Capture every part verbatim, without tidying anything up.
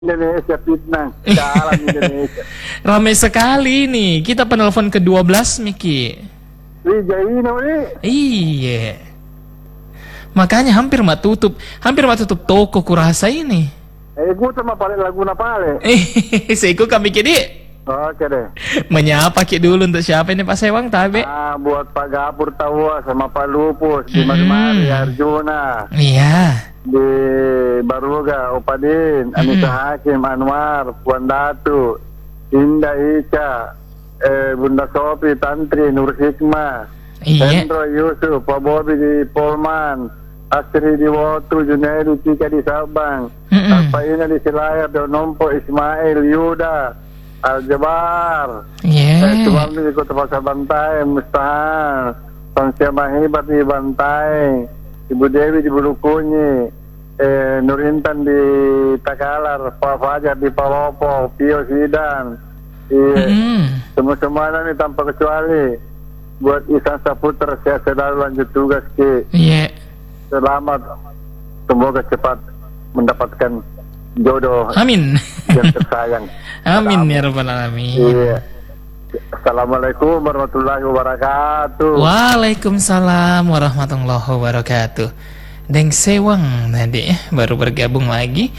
Indonesia fitnah, dalam Indonesia. Ramai sekali nih. Kita penelpon ke dua belas, Miki. Wijaino nih. Iya. Makanya hampir mak tutup, hampir mak tutup toko kurasa ini. Eh, gue sama pale Laguna Pale. Eh, seiku kami kini. Oke deh. Menyapa ki dulu untuk siapa ini Pak Sewang Tabe? Ah, buat Pak Gapur Tawa sama Pak Lupus di Hmm. Mari Arjuna, Iya. di Baruga, Opadin, Anissa Hakim, Anwar, Puan Datu, Indah Ica, eh, Bunda Sopi, Tantri, Nur Hikmah, Iya. Hendro Yusuf, Pak Bobi di Polman, Astri di Wotu, Junaidi, Cika di Sabang, Mm-mm. Pak Ina di Selayar, Donompo, Ismail, Yuda, Aljabar, Iya. eh, Tuan di Kota Pasar Bantai, Mustahan, Tonsya Mahibat di Bantai, Ibu Dewi di Bulukunyi, eh, Nurintan di Takalar, Pak Fajar di Palopo, Pio Sidan, iya, Mm-mm. semua-semuanya nih tanpa kecuali. Buat Ihsan Saputra, saya selalu lanjut tugas Ki. Iya. Selamat, semoga cepat mendapatkan jodoh Amin. yang tersayang. Amin ya rabbal alamin. Iya. Assalamualaikum warahmatullahi wabarakatuh. Waalaikumsalam warahmatullahi wabarakatuh. Deng Sewang tadi ya, baru bergabung lagi.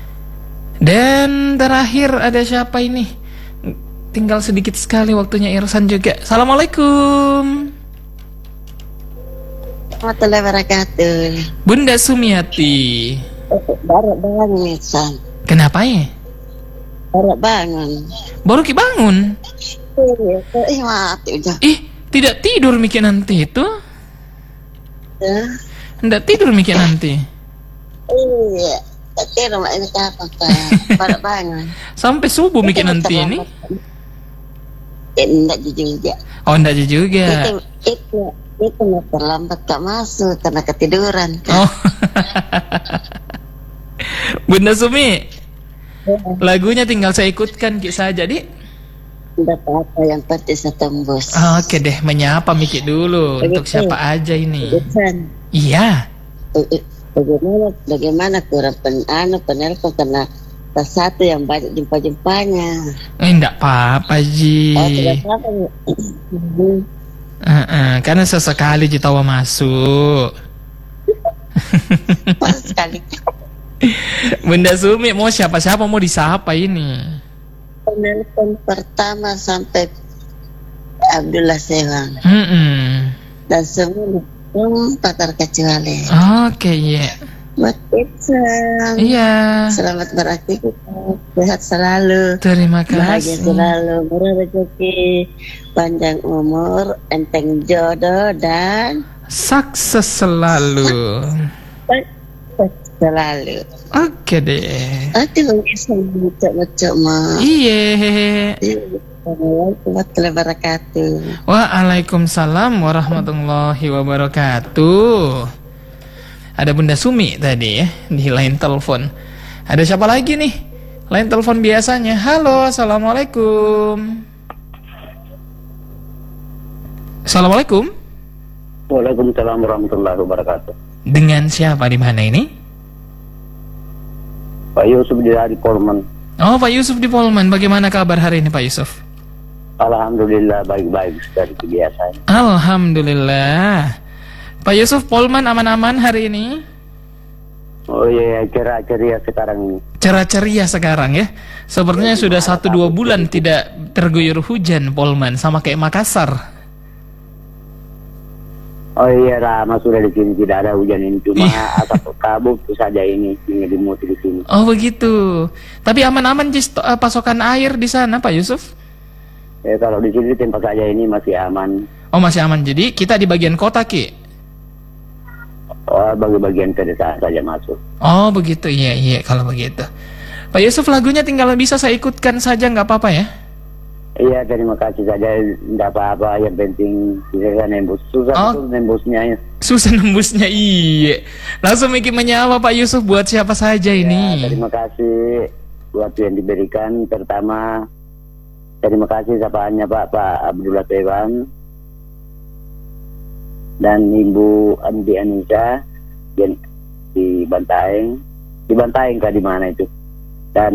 Dan terakhir ada siapa ini? Tinggal sedikit sekali waktunya Irsan juga. Assalamualaikum. Warahmatullahi wabarakatuh. Bunda Sumiati. Baru bangun, San. Kenapa ya? Baru bangun. Baru ki bangun. Eh, mati udah. Ih, tidak tidur mikir nanti itu? Ya. Tidak tidur mikir nanti. Iya. Tapi rumah ini kapan, Pak? Baru bangun. Sampai subuh mikir nanti ini. Tidak juga. Oh, enggak juga. Itu, itu, itu mau terlambat gak masuk karena ketiduran. Kan? Oh. Bunda Sumi, lagunya tinggal saya ikutkan Ki saja, Dik. Tidak apa-apa, yang penting saya tembus. Oke deh, menyapa Miki dulu. Untuk siapa aja ini? San, Iya. bagaimana, bagaimana kurang pen, anu, penelpon karena salah satu yang banyak jumpa-jumpanya. Eh, enggak apa-apa, Ji. Oh, tidak apa-apa. Uh-uh, karena sesekali Jitawa masuk. Pas sekali. Bunda Sumi, mau siapa-siapa mau disapa ini? Penelpon pertama sampai Abdullah Sewang Mm-mm. dan semua empat terkecuali. Oke, iya. Buat Iksan, Iya. selamat beraktivitas, sehat selalu, Terima bahagia kasih. selalu, murah rezeki, panjang umur, enteng jodoh dan Sukses selalu. sukses selalu. Oke deh. Aduh, Iksan macam-macam mah. Iya. Assalamualaikum warahmatullahi wabarakatuh. Waalaikumsalam warahmatullahi wabarakatuh. Ada Bunda Sumi tadi ya di line telepon. Ada siapa lagi nih? Line telepon biasanya. Halo, assalamualaikum. Assalamualaikum. Waalaikumsalam warahmatullahi wabarakatuh. Dengan siapa di mana ini? Pak Yusuf di Hari Polman. Oh, Pak Yusuf di Polman. Bagaimana kabar hari ini Pak Yusuf? Alhamdulillah baik-baik seperti biasa. Alhamdulillah. Pak Yusuf, Polman aman-aman hari ini? Oh iya, cerah ceria sekarang ini. Cerah ceria sekarang ya. Sepertinya sudah satu dua bulan tidak terguyur hujan Polman, sama kayak Makassar. Oh iya, Rama sudah di sini tidak ada hujan ini, cuma asap kabut itu saja ini menyelimuti di sini. Oh begitu. Tapi aman-aman Jis, eh, pasokan air di sana Pak Yusuf? Ya kalau di sini tempat saja ini masih aman. Oh masih aman. Jadi kita di bagian kota Ki. Oh, bagi bagian pedesaan saja masuk. Oh begitu. Iya iya kalau begitu. Pak Yusuf, lagunya tinggal bisa saya ikutkan saja, nggak apa-apa ya? Iya, terima kasih saja, tidak apa-apa, yang penting bisa nembus. Susah Oh. betul nembusnya ya. Susah nembusnya, iya. Langsung Miki menyapa Pak Yusuf buat siapa saja ini. Ya, terima kasih buat yang diberikan. Pertama, terima kasih sapaannya Pak Pak Abdullah Sewang dan Ibu Andi Anissa yang di Bantaeng. Di Bantaeng kah di mana itu?